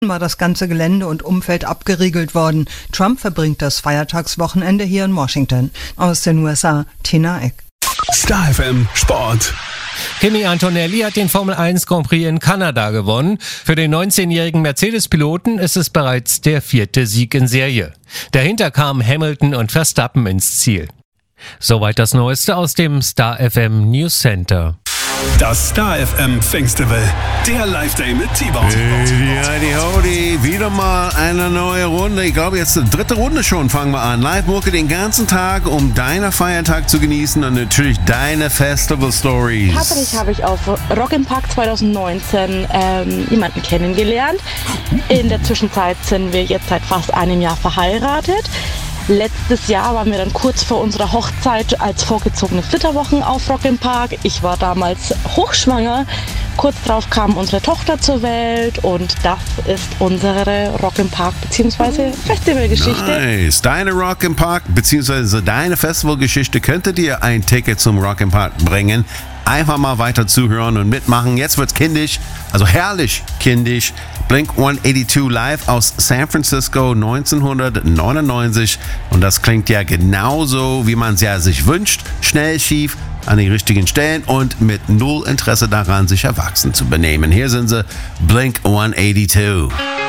war das ganze Gelände und Umfeld abgeriegelt worden. Trump verbringt das Feiertagswochenende hier in Washington. Aus den USA, Tina Eck. Star FM Sport. Kimi Antonelli hat den Formel 1 Grand Prix in Kanada gewonnen. Für den 19-jährigen Mercedes-Piloten ist es bereits der 4. Sieg in Serie. Dahinter kamen Hamilton und Verstappen ins Ziel. Soweit das Neueste aus dem Star FM News Center. Das Star FM Festival, der Live-Day mit T-Bone. Howdy, wieder mal eine neue Runde. Ich glaube, jetzt die 3. Runde schon fangen wir an. Live-Mucke den ganzen Tag, um deinen Feiertag zu genießen und natürlich deine Festival-Stories. Tatsächlich habe ich auf Rock im Park 2019 jemanden kennengelernt. In der Zwischenzeit sind wir jetzt seit fast einem Jahr verheiratet. Letztes Jahr waren wir dann kurz vor unserer Hochzeit als vorgezogene Flitterwochen auf Rock im Park. Ich war damals hochschwanger. Kurz darauf kam unsere Tochter zur Welt und das ist unsere Rock im Park bzw. Festivalgeschichte. Nice. Deine Rock im Park bzw. deine Festivalgeschichte könnte dir ein Ticket zum Rock im Park bringen. Einfach mal weiter zuhören und mitmachen. Jetzt wird's kindisch, also herrlich kindisch. Blink-182 live aus San Francisco 1999. Und das klingt ja genauso, wie man es ja sich wünscht. Schnell, schief, an den richtigen Stellen und mit null Interesse daran, sich erwachsen zu benehmen. Hier sind sie, Blink-182.